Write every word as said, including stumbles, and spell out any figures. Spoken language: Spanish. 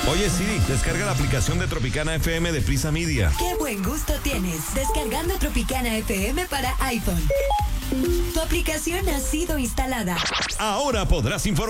Oye Siri, descarga la aplicación de Tropicana F M de Prisa Media. ¡Qué buen gusto tienes! Descargando Tropicana F M para iPhone. Tu aplicación ha sido instalada. Ahora podrás informar.